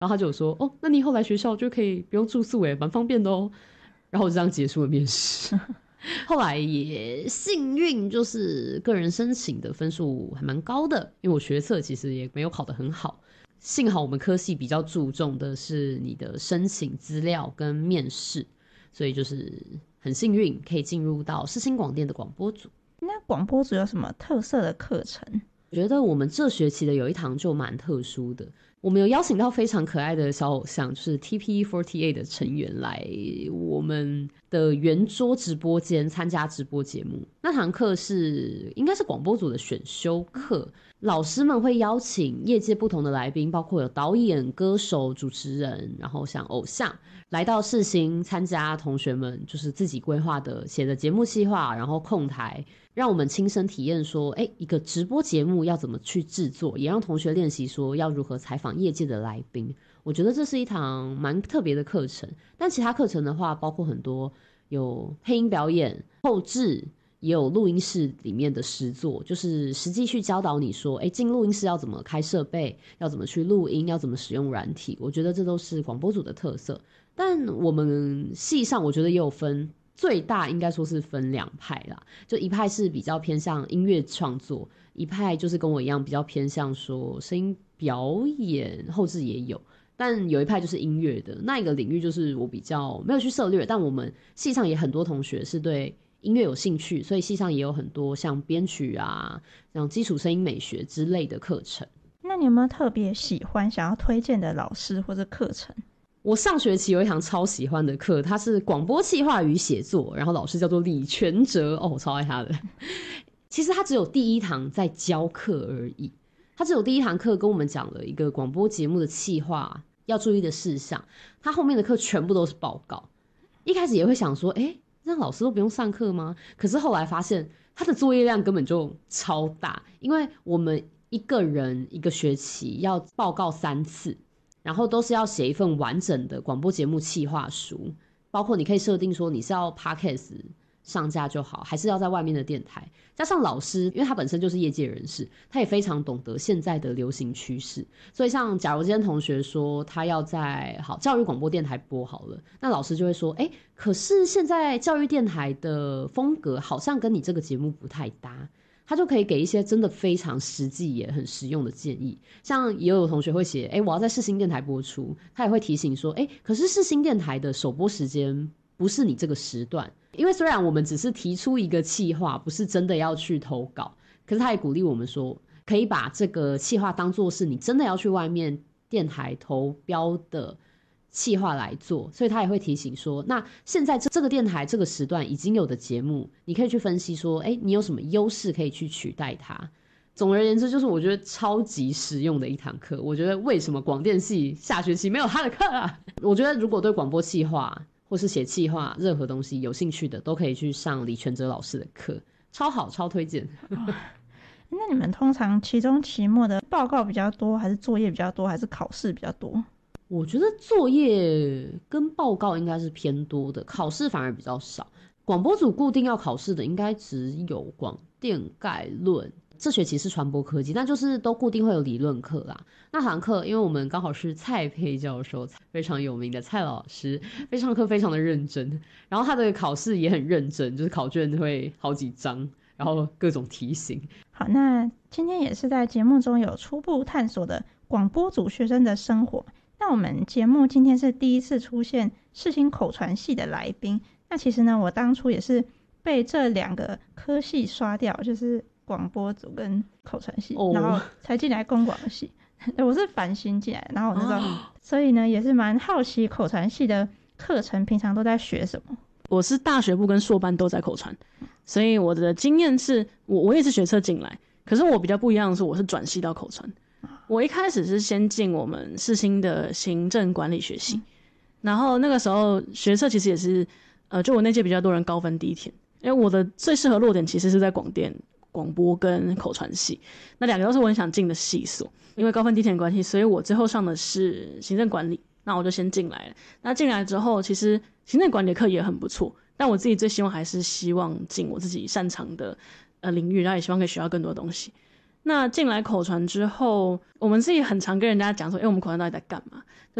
然后他就有说那你以后来学校就可以不用住宿蛮方便的哦。然后我就这样结束了面试。后来也幸运，就是个人申请的分数还蛮高的，因为我学测其实也没有考得很好。幸好我们科系比较注重的是你的申请资料跟面试，所以就是很幸运可以进入到世新广电的广播组。 那广播组有什么特色的课程？ 我觉得我们这学期的有一堂就蛮特殊的，我们有邀请到非常可爱的小偶像，就是 TP48 的成员来我们的圆桌直播间参加直播节目。那堂课应该是广播组的选修课，老师们会邀请业界不同的来宾，包括有导演、歌手、主持人，然后像偶像来到世新参加，同学们就是自己规划的写的节目企划，然后控台，让我们亲身体验说一个直播节目要怎么去制作，也让同学练习说要如何采访业界的来宾。我觉得这是一堂蛮特别的课程。但其他课程的话包括很多，有配音表演、后制，也有录音室里面的实作，就是实际去教导你说进录音室要怎么开设备，要怎么去录音，要怎么使用软体。我觉得这都是广播组的特色。但我们系上我觉得也有分，最大应该说是分两派啦，就一派是比较偏向音乐创作，一派就是跟我一样比较偏向说声音表演，后制也有，但有一派就是音乐的。那一个领域就是我比较没有去涉猎，但我们系上也很多同学是对音乐有兴趣，所以系上也有很多像编曲啊，像基础声音美学之类的课程。 那你有没有特别喜欢想要推荐的老师或者课程？ 我上学期有一堂超喜欢的课，它是广播企划与写作，然后老师叫做李全哲，我超爱他的。其实他只有第一堂在教课而已，他只有第一堂课跟我们讲了一个广播节目的企划要注意的事项，他后面的课全部都是报告。一开始也会想说那老师都不用上课吗？可是后来发现他的作业量根本就超大，因为我们一个人一个学期要报告3次，然后都是要写一份完整的广播节目企划书，包括你可以设定说你是要 podcast 上架就好，还是要在外面的电台。加上老师因为他本身就是业界人士，他也非常懂得现在的流行趋势，所以像假如今天同学说他要在教育广播电台播好了，那老师就会说可是现在教育电台的风格好像跟你这个节目不太搭，他就可以给一些真的非常实际也很实用的建议。像也有同学会写我要在世新电台播出，他也会提醒说可是世新电台的首播时间不是你这个时段，因为虽然我们只是提出一个企划，不是真的要去投稿，可是他也鼓励我们说可以把这个企划当作是你真的要去外面电台投标的企划来做，所以他也会提醒说那现在这个电台这个时段已经有的节目，你可以去分析说你有什么优势可以去取代它。总而言之就是我觉得超级实用的一堂课。我觉得为什么广电系下学期没有他的课啊？我觉得如果对广播企划或是写企划任何东西有兴趣的，都可以去上李全哲老师的课，超好，超推荐。 那你们通常期中期末的报告比较多，还是作业比较多，还是考试比较多？ 我觉得作业跟报告应该是偏多的，考试反而比较少。广播组固定要考试的应该只有广电概论，这学期是传播科技，但就是都固定会有理论课啦。那堂课因为我们刚好是蔡佩教授，非常有名的蔡老师，上课非常的认真，然后他的考试也很认真，就是考卷会好几张，然后各种题型。 好，那今天也是在节目中有初步探索的广播组学生的生活。那我们节目今天是第一次出现世新口传系的来宾，那其实呢我当初也是被这2个科系刷掉，就是广播组跟口传系，然后才进来公广系。我是繁星进来，然后我那时候所以呢也是蛮好奇口传系的课程平常都在学什么。 我是大学部跟硕班都在口传，所以我的经验是我也是学测进来，可是我比较不一样的是我是转系到口传。我一开始是先进我们世新的行政管理学系，然后那个时候学测其实也是就我那届比较多人高分低填，因为我的最适合落点其实是在广电广播跟口传系，那2个都是我很想进的系所，因为高分低填的关系，所以我最后上的是行政管理，那我就先进来了。那进来之后其实行政管理课也很不错，但我自己最希望还是希望进我自己擅长的领域，然后也希望可以学到更多东西。 那进来口传之后，我们自己很常跟人家讲说，我们口传到底在干嘛？